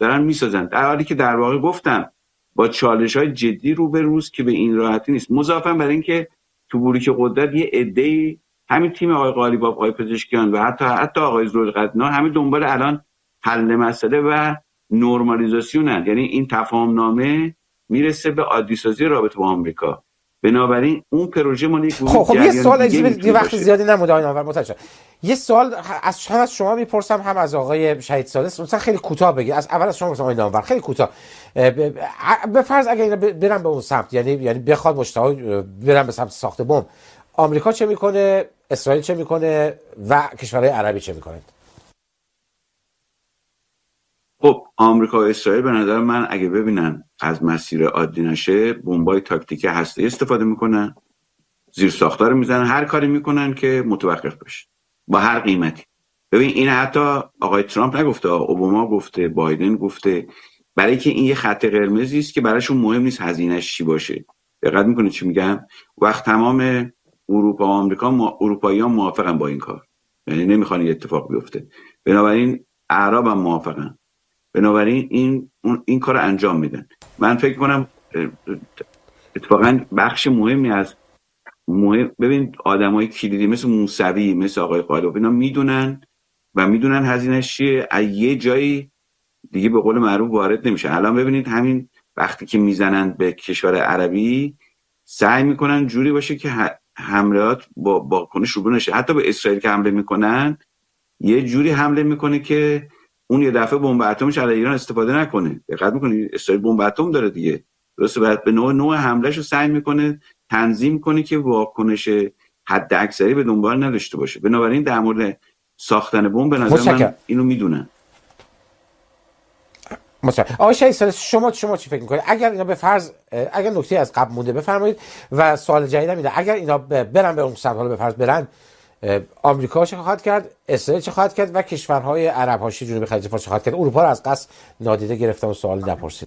دارن میسازن، در حالی که در واقع گفتم با چالش‌های جدی روبروست که به این راحتی نیست. مضافاً بر این که تو بروک قدرت یه عده‌ای، همین تیم آقای قالیباف، آقای پزشکیان و حتی آقای ذوالقرنین همه دنبال الان حل مسئله و نرمالیزاسیونن، یعنی این تفاهم نامه میرسه به عادی سازی رابطه با آمریکا. بنابراین اون پروژه ما یک خب یه سوال دیگه وقت زیادی نمونده آقای نامور، متشکرم. یه سوال از شما میپرسم هم از آقای شهید سادس، مثلا خیلی کوتاه بگید. از اول از شما مثلا آقای نامور خیلی کوتاه. به فرض اگه اینا برن به اون سمت، یعنی بخواد مشتاق برن به سمت ساخت بمب، آمریکا چه میکنه، اسرائیل چه میکنه و کشورهای عربی چه میکنند؟ خب آمریکا و اسرائیل به نظر من اگه ببینن از مسیر عادی نشه، بمبای تاکتیکی هسته‌ای استفاده میکنن، زیر ساختار میزنن، هر کاری میکنن که متوقف بشه با هر قیمتی. ببین این حتی آقای ترامپ نگفته، اوباما گفته، بایدن گفته، برای که این یه خط قرمزی است که براشون مهم نیست هزینه‌اش چی باشه. دقت میکنید چی میگم؟ وقت تمام اروپا و آمریکا، اروپایی‌ها موافقن با این کار، یعنی نمیخوان این اتفاق بیفته. بنابراین اعراب هم موافقن، بنابراین این کار انجام میدن. من فکر کنم اتفاقا بخش مهمی از ببین آدمای کلیدی مثل موسوی، مثل آقای قالیباف، اینا میدونن هزینه‌اش چیه، یه جایی دیگه به قول معروف وارد نمیشه. الان ببینید همین وقتی که میزنن به کشور عربی، سعی میکنن جوری باشه که حملات با کنش شروع نشه. حتی به اسرائیل که حمله میکنن، یه جوری حمله میکنه که اون یه دفعه بمب اتمش علیه ایران استفاده نکنه. دقت میکنید اسرائیل بمب اتم داره دیگه، درسته؟ بعد به نوع حملهش رو سعی میکنه تنظیم کنه که واکنش حد اکثری به دنبال نداشته باشه. بنابراین در مورد ساختن بمب به نظر من اینو میدونن. متشکرم. آقای شهید سادس، شما چی فکر میکنید اگر اینا به فرض، اگر نکته از قبل مونده بفرمایید و سوال جدیدم اینه، اگر اینا برن به اون سمت، حالا به فرض برن، آمریکا چه خواهد کرد، اسرائیل چه خواهد کرد و کشورهای عرب حاشیه جنوب خلیج فارس چه خواهد کرد؟ اروپا رو از قصد نادیده گرفتم و سوالی نپرسید.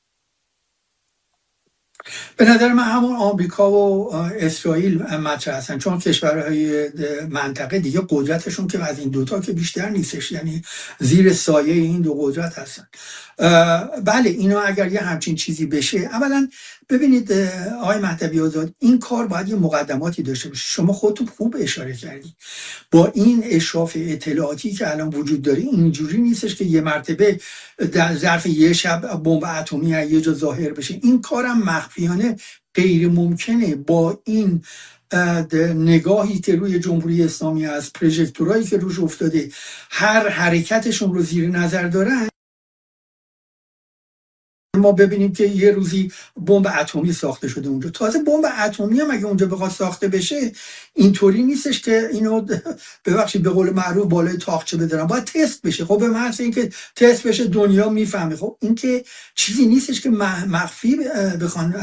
به نظر من همون آمریکا و اسرائیل مطرح هستن، چون کشورهای منطقه دیگه قدرتشون که از این دوتا که بیشتر نیستش، یعنی زیر سایه این دو قدرت هستن. بله اینا اگر یه همچین چیزی بشه، اولا ببینید آقای مهدوی آزاد، این کار باید یه مقدماتی داشته باشه. شما خودتون خوب اشاره کردید، با این اشراف اطلاعاتی که الان وجود داره اینجوری نیستش که یه مرتبه در ظرف یه شب بمب اتمی یه جا ظاهر بشه. این کارم مخفیانه غیر ممکنه. با این نگاهی که روی جمهوری اسلامی از پروژکتورایی که روش افتاده، هر حرکتشون رو زیر نظر دارن، ما ببینیم که یه روزی بمب اتمی ساخته شده اونجا. تازه بمب اتمی هم اگه اونجا بخواد ساخته بشه، اینطوری نیستش که اینو ببخشید به قول معروف بالای تاقچه بذارن، باید تست بشه. خب به محض اینکه تست بشه دنیا میفهمه. خب این که چیزی نیستش که مخفی بخوان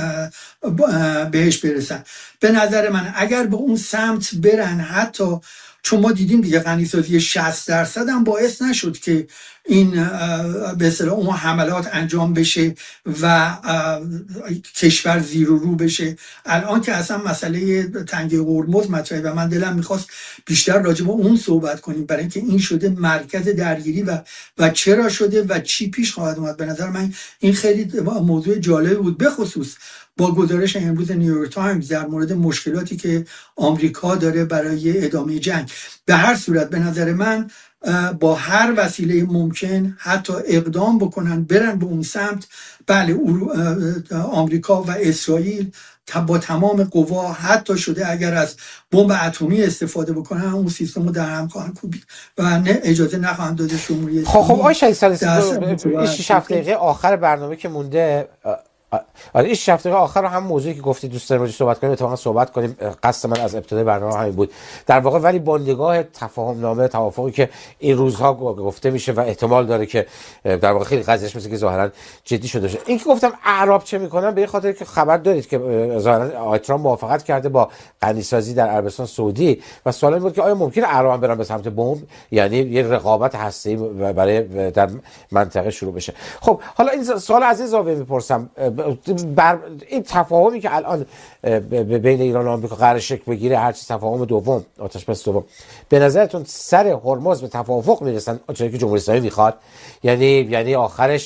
بهش برسن. به نظر من اگر به اون سمت برن، حتی چون ما دیدیم دیگه غنیسازی 60% هم باعث نشد که این به اصطلاح اون حملات انجام بشه و کشور زیر و رو بشه. الان که اصلا مسئله تنگه هرمز مطرحه و من دلم میخواست بیشتر راجع به اون صحبت کنیم، برای اینکه این شده مرکز درگیری و چرا شده و چی پیش خواهد اومد. به نظر من این خیلی موضوع جالبی بود، به خصوص با گزارش امروز نیویورک تایمز در مورد مشکلاتی که آمریکا داره برای ادامه جنگ. به هر صورت به نظر من با هر وسیله ممکن حتی اقدام بکنن، برن به اون سمت. بله آمریکا و اسرائیل با تمام قوا، حتی شده اگر از بمب اتمی استفاده بکنن، اون سیستم رو در هم خواهند کوبید و اجازه نخواهند داد جمهوری اسلامی. خب آقای شهید سادس، 6 دقیقه آخر برنامه که مونده، این 6 هفته آخر هم موضوعی که گفتید دوست داریم صحبت کنیم، اتفاقا صحبت کنیم. قصد من از ابتدای برنامه همین بود در واقع، ولی با نگاه تفاهم نامه، توافقی که این روزها گفته میشه و احتمال داره که در واقع خیلی قضیهش مثل که ظاهرا جدی شده باشه. این که گفتم اعراب چه میکنن، به این خاطر که خبر دارید که ظاهرا آقای ترامپ موافقت کرده با غنیسازی در عربستان سعودی و سوال این بود که آیا ممکنه اعراب هم برن به سمت بمب، یعنی یه رقابت هسته‌ای برای در منطقه شروع بشه. خب حالا این سوال از این زاویه میپرسم، این تفاهمی که الان بین ایران و آمریکا قرار شکل بگیره، هرچی تفاهم دوم، آتش بس دوم، به نظرتون سر هرمز به توافق میرسن آنچنانی که جمهوری اسلامی میخواد؟ یعنی آخرش